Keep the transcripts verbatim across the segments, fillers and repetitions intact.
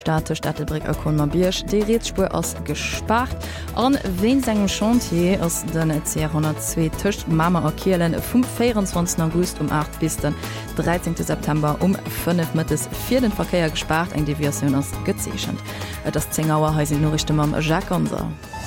Staat Stadtbrick Konmabiersch die Rätspur aus gespart an wen segem Chantier aus den zweihundertzwei Tisch Mama Kirlen vom vierundzwanzigsten August um acht bis den dreizehnten September um fünf mittags für den Verkehr gespart eine Diversion aus gezeschen. Das Zengauer heißt nur richtig Mam Jacques Onser.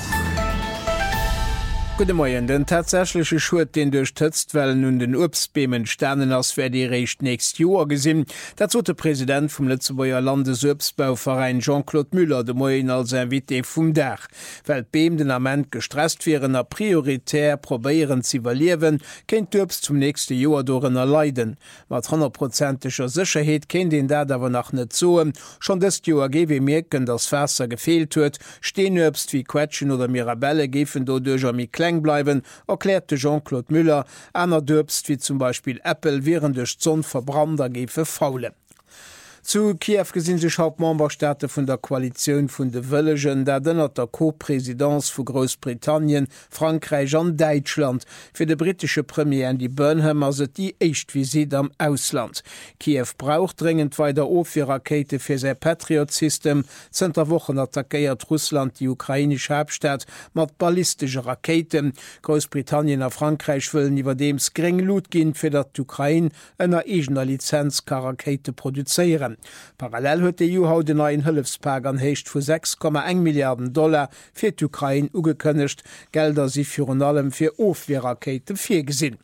Gute Morgen, den tatsächliche Schurt, den durchstützt, weil nun den Obstbemen Sternen aus wer die recht nächst Jahr gesehen. Dazu der Präsident vom Lützeburger Landesobstbauverein Jean-Claude Müller de Moyen als Invité vom Dach. Weil Beem den Amment gestresst wären, er prioritär probieren zu überleben, kennt Obst zum nächsten Jahr darin erleiden. Mit hundertprozentiger Sicherheit kennt den da aber noch nicht so. Schon das Jahr gebe merken, dass Wasser gefehlt wird. Stehen Obst wie Quetschen oder Mirabelle geben dadurch am bleiben, erklärte Jean-Claude Müller, einer Döbst wie zum Beispiel Apple während durch Sonn verbrannter Gefe faule. Zu Kiew gesinn sich Hauptmemberstaate vun der Koalition vun de Wëllegen, der dënner der Co-Präsidentz vu Großbritannien, Frankreich an Deutschland fir de britische Premier Andy Burnham as et die Echtvisit am Ausland. Kiew braucht dringend weiter Ofir-Rakete fir se Patriot-System. Zter Wochen attackéiert Russland die ukrainische Hauptstadt mat ballistische Raketen. Großbritannien a Frankreich wëllen iwwer dems gering Lot ginn fir dat d'Ukraine ënner egener Lizenz ka Rakete produzéieren. Parallel huet de E U haut den neuen Hëllefspag an hecht vu sechs Komma eins Milliarden Dollar fir d'Ukraine ugekënnecht, Gelder si fir an allem fir Ofwehrrakete fir gesinn.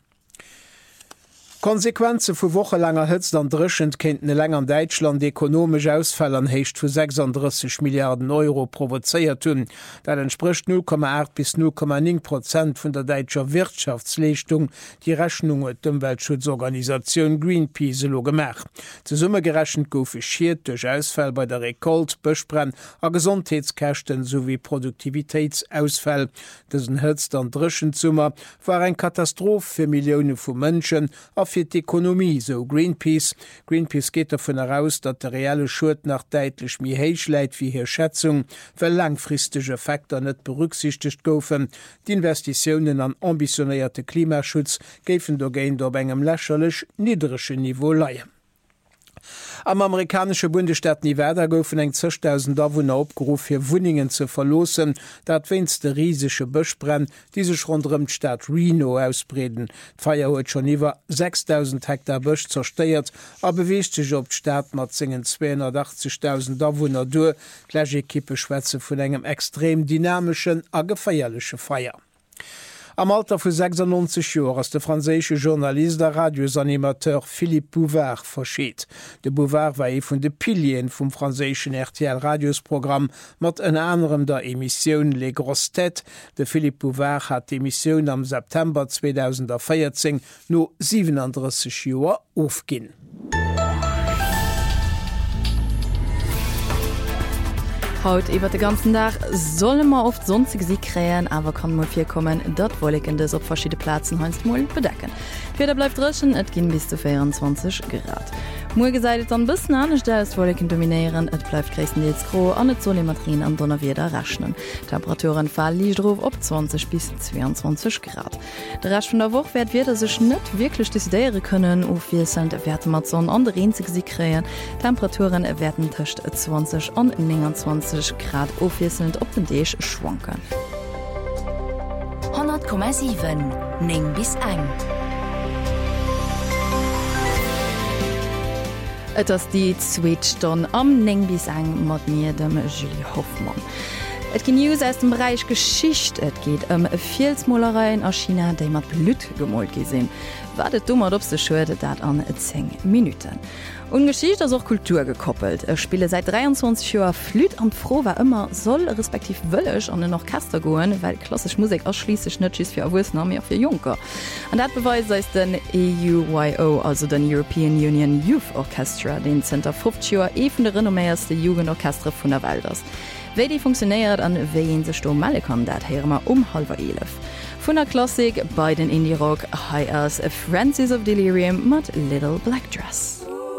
Konsequenze vu wochelanger Hëtzt an drëschend kennt ne Läng an Deitschland ekonomisch Ausfall an hecht vu sechsunddreißig Milliarden Euro provozeiert hunn. Dat entspricht null Komma acht bis null Komma neun Prozent vun der deitscher Wirtschaftsleistung, die Rechnung et dem Weltschutzorganisation Greenpeace lo gemach. Ze Summe gerechnet goufe schiiert durch Ausfall bei der Rekolt, Bëchbrenn a Gesundheitskächten sowie Produktivitätsausfall. Dësen Hëtzt an drëschend Summer war ein Katastroph fir Millioune vu Mënschen a fir d'Ökonomie, so Greenpeace. Greenpeace geht davon heraus, dat der reale Schuld nach deitlich mi héich läit wie hier Schätzung, well langfristige Faktor net berücksichtigt goufen. Die Investitionen an ambitionierte Klimaschutz géfen dogéin do engem lächerlech niedrigsche Niveau leiien. Am amerikanische Bundesstaat Nevada goufen eng zigtausend Dawunner opgeruf fir Wuningen ze verlosen, dat wennste riesige Bëchbrenn, die sech rundrem Stadt Reno ausbreden. D'Feier huet schon iwwer sechstausend Hektar Bëch zersteiert, a beweescht sich op d'Staat mat zingen zweihundertachtzigtausend Dawunner du, gleiche Kippe Schwätze vun engem extrem dynamischen a gefeierliche Feier. Am Alter vu sechsundneunzig Joer ass de franzésche Journalist der Radiosanimateur Philippe Bouvard verschéet. De Bouvard war e vun de Pilien vum franzéschen R T L-Radiosprogramm mat en anderem der Emissionioun Les Grosses Têtes. De Philippe Bouvard hat d'Emissionioun am September zweitausendvierzehn no siebenunddreißig Joer ofginn. Haut iwwer den ganzen Tag solle man oft sonstig sie kräen, aber kann mal vier kommen, dat wolleken des op verschiedene Platzen heinst moll bedecken. Feder bleibt rischen, et gin bis zu vierundzwanzig Grad. Mul geseidet an bis an des wolleken dominieren, et bleibt größtenteils gro an net Solematrin am Donner wieder raschnen. Temperaturen fall liedrof op zwanzig bis zweiundzwanzig Grad. Der Rasch von der Woche werd wird sech net wirklich desideiere können of wir sind Werte mat so an der einzig sie kräen. Temperaturen werden töcht zwanzig an neunundzwanzig Grad ofwieselnd op den Deeg schwanken. hundert Komma sieben Ning bis eng. Et ass die Sweetstonn am Neng bis eng mat mir dem Julie Hoffmann. Et gi News aus dem Bereich Geschicht, et geht ëm um Vielsmolereien a China, déi mat Blüt gemollt gesinn. Wadet dummer op se Schurde dat an zehn Minuten. Und Geschichte ist auch Kultur gekoppelt. Ich spiele seit dreiundzwanzig Jahren Flüt und froh war immer, soll respektiv wöllig an den Orchester gehen, weil klassische Musik ausschließlich nicht ist für Erwachsene, mehr für Junker. Und das beweist ist den E U Y O, also den European Union Youth Orchestra, den Center fünfzig Jahre eh von der renomméierste Jugendorchester von der Welt ist. Wie die funktioniert und wie ihn sich da melden kann, das hören wir um halb elf. Von der Klassik bei den Indie-Rock, High as Francis of Delirium mit Little Black Dress.